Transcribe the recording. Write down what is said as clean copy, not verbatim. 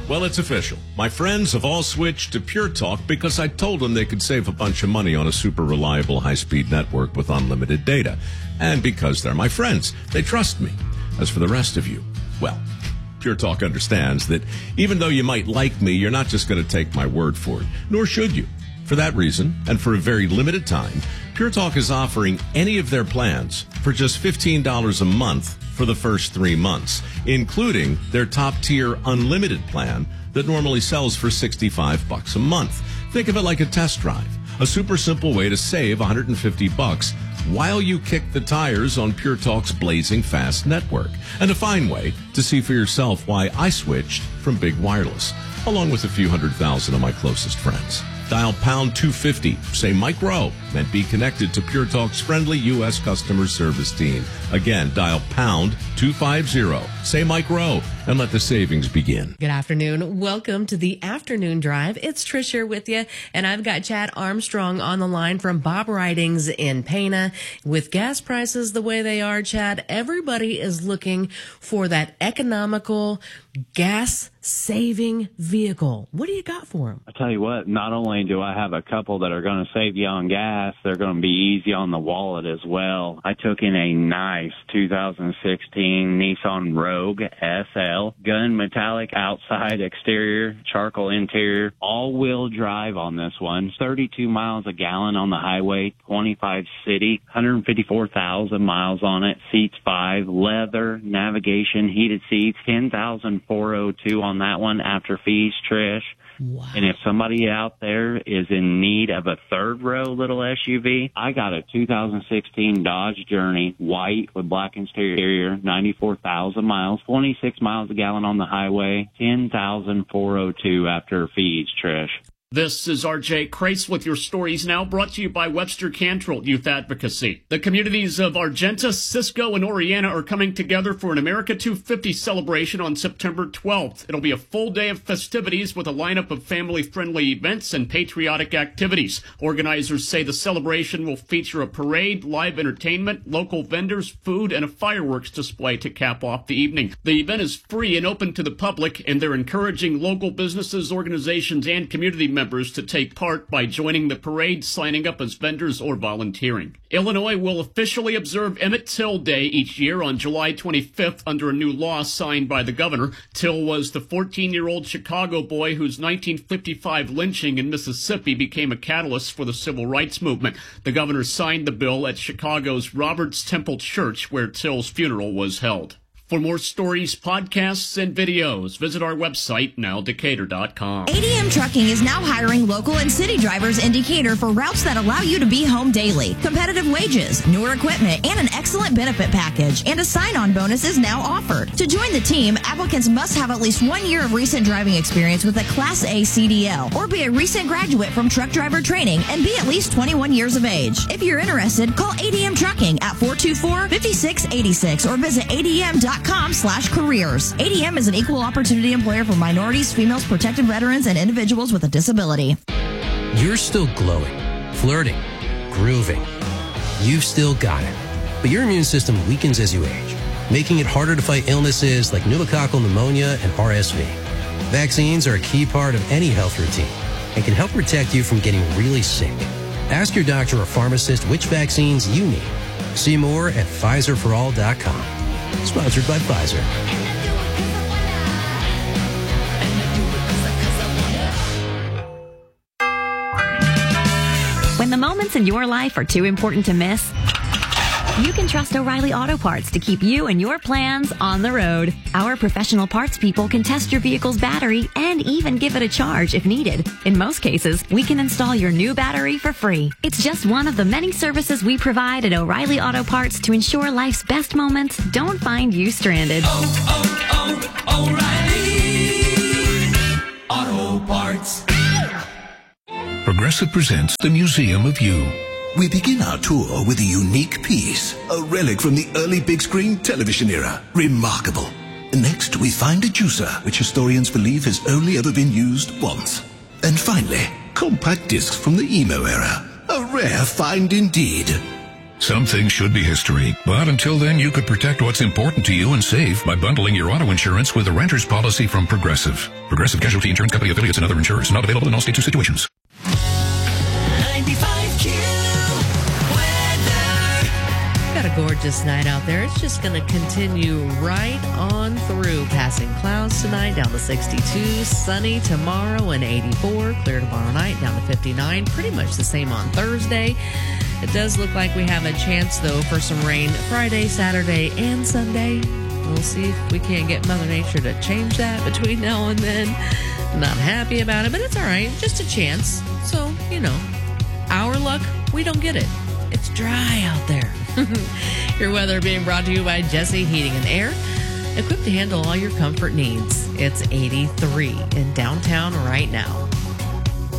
Well, it's official. My friends have all switched to Pure Talk because I told them they could save a bunch of money on a super reliable high-speed network with unlimited data. And because they're my friends, they trust me. As for the rest of you, well, Pure Talk understands that even though you might like me, you're not just going to take my word for it, nor should you. For that reason, and for a very limited time, Pure Talk is offering any of their plans for just $15 a month for the first 3 months, including their top-tier unlimited plan that normally sells for $65 a month. Think of it like a test drive, a super simple way to save $150 while you kick the tires on Pure Talk's blazing fast network, and a fine way to see for yourself why I switched from Big Wireless, along with a few 100,000 of my closest friends. Dial pound 250, say Mike Rowe, and be connected to Pure Talk's friendly U.S. customer service team. Again, dial pound 250, say Mike Rowe, and let the savings begin. Good afternoon. Welcome to the Afternoon Drive. It's Trish here with you, and I've got Chad Armstrong on the line from Bob Ridings in Pana. With gas prices the way they are, Chad, everybody is looking for that economical gas-saving vehicle. What do you got for them? I tell you what, not only do I have a couple that are going to save you on gas, they're going to be easy on the wallet as well. I took in a nice 2016 Nissan Rogue SL, gun metallic outside exterior, charcoal interior, all-wheel drive on this one, 32 miles a gallon on the highway, 25 city, 154,000 miles on it, seats 5, leather, navigation, heated seats, 10,402 on that one after fees, Trish. Wow. And if somebody out there is in need of a third row little SUV, I got a 2016 Dodge Journey, white with black exterior, 94,000 miles, 26 miles a gallon on the highway, 10,402 after fees, Trish. This is R.J. Crace with your stories now, brought to you by Webster Cantrell Youth Advocacy. The communities of Argenta, Cisco, and Oriana are coming together for an America 250 celebration on September 12th. It'll be a full day of festivities with a lineup of family-friendly events and patriotic activities. Organizers say the celebration will feature a parade, live entertainment, local vendors, food, and a fireworks display to cap off the evening. The event is free and open to the public, and they're encouraging local businesses, organizations, and community members to take part by joining the parade, signing up as vendors, or volunteering. Illinois will officially observe Emmett Till Day each year on July 25th under a new law signed by the governor. Till was the 14-year-old Chicago boy whose 1955 lynching in Mississippi became a catalyst for the civil rights movement. The governor signed the bill at Chicago's Roberts Temple Church, where Till's funeral was held. For more stories, podcasts, and videos, visit our website, nowdecatur.com. ADM Trucking is now hiring local and city drivers in Decatur for routes that allow you to be home daily. Competitive wages, newer equipment, and an excellent benefit package. And a sign-on bonus is now offered. To join the team, applicants must have at least 1 year of recent driving experience with a Class A CDL, or be a recent graduate from truck driver training and be at least 21 years of age. If you're interested, call ADM Trucking at 424-5686 or visit ADM.com/careers. ADM is an equal opportunity employer for minorities, females, protected veterans, and individuals with a disability. You're still glowing, flirting, grooving. You've still got it. But your immune system weakens as you age, making it harder to fight illnesses like pneumococcal pneumonia and RSV. Vaccines are a key part of any health routine and can help protect you from getting really sick. Ask your doctor or pharmacist which vaccines you need. See more at PfizerForAll.com. Sponsored by Pfizer. When the moments in your life are too important to miss, you can trust O'Reilly Auto Parts to keep you and your plans on the road. Our professional parts people can test your vehicle's battery and even give it a charge if needed. In most cases, we can install your new battery for free. It's just one of the many services we provide at O'Reilly Auto Parts to ensure life's best moments don't find you stranded. Oh, Auto Parts. Progressive presents The Museum of You. We begin our tour with a unique piece, a relic from the early big screen television era. Remarkable. Next, we find a juicer, which historians believe has only ever been used once. And finally, compact discs from the emo era. A rare find indeed. Some things should be history, but until then, you could protect what's important to you and save by bundling your auto insurance with a renter's policy from Progressive. Progressive Casualty Insurance Company affiliates and other insurers. Not available in all states or situations. 95Q weather. Got a gorgeous night out there. It's just going to continue right on through. Passing clouds tonight down to 62. Sunny tomorrow and 84. Clear tomorrow night down to 59. Pretty much the same on Thursday. It does look like we have a chance, though, for some rain Friday, Saturday, and Sunday. We'll see if we can't get Mother Nature to change that between now and then. Not happy about it, but it's all right. Just a chance. So, our luck, we don't get it. It's dry out there. Your weather being brought to you by Jesse Heating and Air, equipped to handle all your comfort needs. It's 83 in downtown right now.